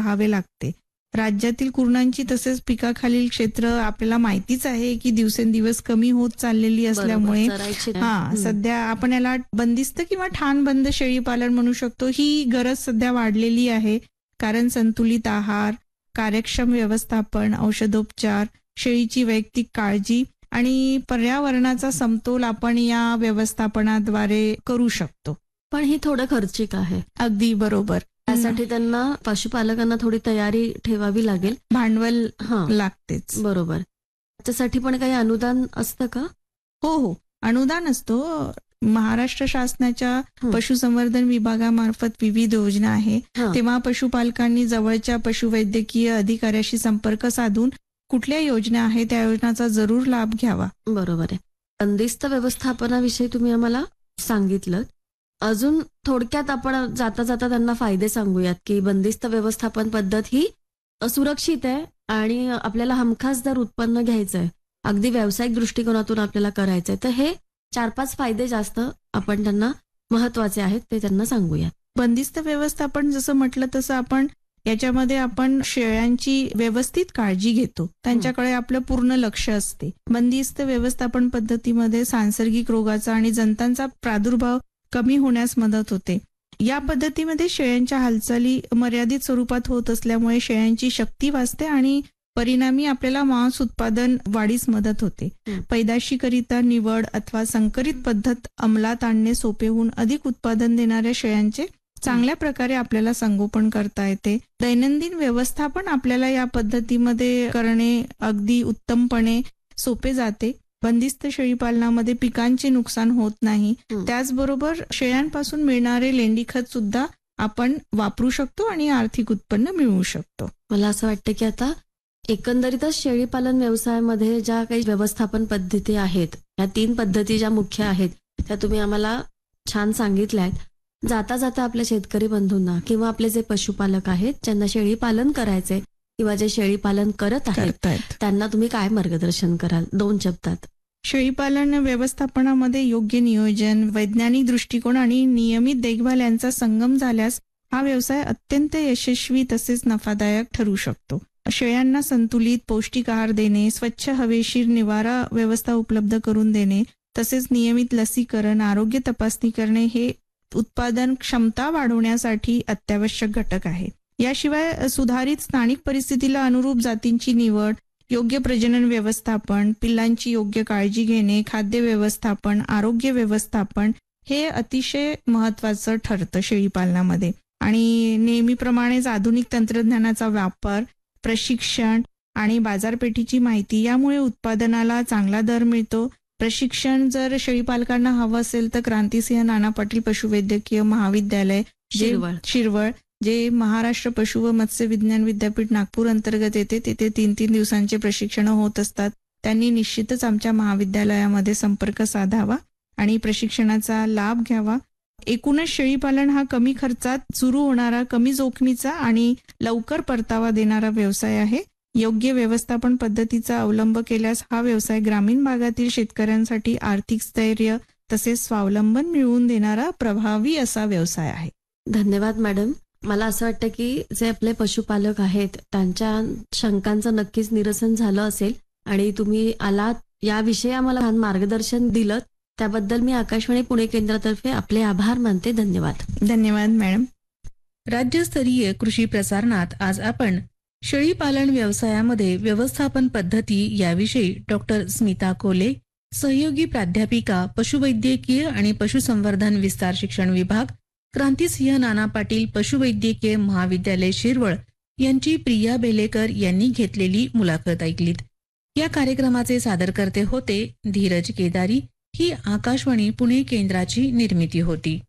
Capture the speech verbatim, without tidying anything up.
पाहावे लागते. राज्यातील कुरणांची तसेच पिकाखालील क्षेत्र आपल्याला माहितीच आहे की दिवसेंदिवस कमी होत चाललेली असल्यामुळे हा सध्या आपण याला बंदिस्त किंवा ठाणबंद शेळीपालन म्हणू शकतो. ही गरज सध्या वाढलेली आहे, कारण संतुलित आहार, कार्यक्षम व्यवस्थापन, औषधोपचार, शेळीची वैयक्तिक काळजी आणि पर्यावरणाचा समतोल आपण या व्यवस्थापनाद्वारे करू शकतो. पण ही थोडं खर्चिक आहे. अगदी बरोबर. त्यासाठी त्यांना पशुपालकांना थोडी तयारी ठेवावी लागेल, भांडवल लागतेच. बरोबर. त्यासाठी पण काही अनुदान असतं का? हो हो, अनुदान असतो. महाराष्ट्र शासनाच्या पशुसंवर्धन विभागामार्फत विविध योजना आहे. तेव्हा पशुपालकांनी जवळच्या पशुवैद्यकीय अधिकाऱ्याशी संपर्क साधून कुठल्या योजना आहे त्या योजनाचा जरूर लाभ घ्यावा. बरोबर आहे. बंदिस्त व्यवस्थापनाविषयी तुम्ही आम्हाला सांगितलं. अजून थोडक्यात आपण जाता जाता त्यांना फायदे सांगूयात की बंदिस्त व्यवस्थापन पद्धत ही सुरक्षित आहे आणि आपल्याला हमखास जर उत्पन्न घ्यायचंय, अगदी व्यावसायिक दृष्टिकोनातून आपल्याला करायचंय, तर हे चार पाच फायदे जास्त आपण त्यांना महत्वाचे आहेत ते त्यांना सांगूया. बंदिस्त व्यवस्थापन जसं म्हटलं तसं आपण याच्यामध्ये आपण शेळ्यांची व्यवस्थित काळजी घेतो, त्यांच्याकडे आपलं पूर्ण लक्ष असते. बंदिस्त व्यवस्थापन पद्धतीमध्ये सांसर्गिक रोगाचा आणि जंतांचा प्रादुर्भाव कमी होण्यास मदत होते. या पद्धतीमध्ये शेळ्यांच्या हालचाली मर्यादित स्वरूपात होत असल्यामुळे शेळ्यांची शक्ती वाचते आणि परिणामी आपल्याला मांस उत्पादन वाढीस मदत होते. पैदाशीकरिता निवड अथवा संकरित पद्धत अंमलात आणणे सोपे होऊन अधिक उत्पादन देणाऱ्या शेळ्यांचे चांगल्या प्रकारे आपल्याला संगोपन करता येते. दैनंदिन व्यवस्थापन आपल्याला या पद्धतीमध्ये करणे अगदी उत्तमपणे सोपे जाते. बंदिस्त शेळीपालनामध्ये पिकांचे नुकसान होत नाही. त्याचबरोबर शेळ्यांपासून मिळणारे लेंडीखत सुद्धा आपण वापरू शकतो आणि आर्थिक उत्पन्न मिळवू शकतो. मला असं वाटतं की आता एकंदरीतच शेळीपालन व्यवसायामध्ये ज्या काही व्यवस्थापन पद्धती आहेत, या तीन पद्धती ज्या मुख्य आहेत त्या तुम्ही आम्हाला छान सांगितल्या आहेत. जाता जाता आपल्या शेतकरी बंधूंना किंवा आपले जे पशुपालक आहेत ज्यांना शेळीपालन करायचे किंवा जे शेळीपालन करत आहेत त्यांना तुम्ही काय मार्गदर्शन कराल दोन शब्दात? शेळीपालन व्यवस्थापनामध्ये योग्य नियोजन, वैज्ञानिक दृष्टिकोन आणि नियमित देखभाल यांचा संगम झाल्यास हा व्यवसाय अत्यंत यशस्वी तसेच नफादायक ठरू शकतो. शेळ्यांना संतुलित पौष्टिक आहार देणे, स्वच्छ हवेशीर निवारा व्यवस्था उपलब्ध करून देणे, तसेच नियमित लसीकरण, आरोग्य तपासणी करणे हे उत्पादन क्षमता वाढवण्यासाठी अत्यावश्यक घटक आहे. याशिवाय सुधारित स्थानिक परिस्थितीला अनुरूप जातींची निवड, योग्य प्रजनन व्यवस्थापन, पिल्लांची योग्य काळजी घेणे, खाद्य व्यवस्थापन, आरोग्य व्यवस्थापन हे अतिशय महत्वाचं ठरतं शेळीपालनामध्ये. आणि नेहमीप्रमाणेच आधुनिक तंत्रज्ञानाचा वापर, प्रशिक्षण आणि बाजारपेठेची माहिती यामुळे उत्पादनाला चांगला दर मिळतो. प्रशिक्षण जर शेळीपालकांना हवं असेल तर क्रांतिसिंह नाना पाटील पशुवैद्यकीय महाविद्यालय शिरवळ शिरवळ जे महाराष्ट्र पशु व मत्स्य विज्ञान विद्यापीठ नागपूर अंतर्गत येते, तिथे तीन तीन दिवसांचे प्रशिक्षण होत असतात. त्यांनी निश्चितच आमच्या महाविद्यालयामध्ये संपर्क साधावा आणि प्रशिक्षणाचा लाभ घ्यावा. एकूणच शेळीपालन हा कमी खर्चात सुरू होणारा, कमी जोखमीचा आणि लवकर परतावा देणारा व्यवसाय आहे. योग्य व्यवस्थापन पद्धतीचा अवलंब केल्यास हा व्यवसाय ग्रामीण भागातील शेतकऱ्यांसाठी आर्थिक स्थैर्य तसेच स्वावलंबन मिळवून देणारा प्रभावी असा व्यवसाय आहे. धन्यवाद मॅडम. मला असं वाटतं की जे आपले पशुपालक आहेत त्यांच्या शंकांचं नक्कीच निरसन झालं असेल आणि तुम्ही आलात याविषयी आम्हाला छान मार्गदर्शन दिलं, त्याबद्दल मी आकाशवाणी पुणे केंद्रातर्फे आपले आभार मानते. धन्यवाद. धन्यवाद मॅडम. राज्यस्तरीय कृषी प्रसारणात आज आपण शेळीपालन व्यवसायामध्ये व्यवस्थापन पद्धती याविषयी डॉक्टर स्मिता कोले, सहयोगी प्राध्यापिका, पशुवैद्यकीय आणि पशुसंवर्धन विस्तार शिक्षण विभाग, क्रांतिसिंह नाना पाटील पशुवैद्यकीय महाविद्यालय शिरवळ यांची प्रिया बेलेकर यांनी घेतलेली मुलाखत ऐकलीत. या कार्यक्रमाचे सादरकर्ते होते धीरज केदारी. ही आकाशवाणी पुणे केंद्राची निर्मिती होती.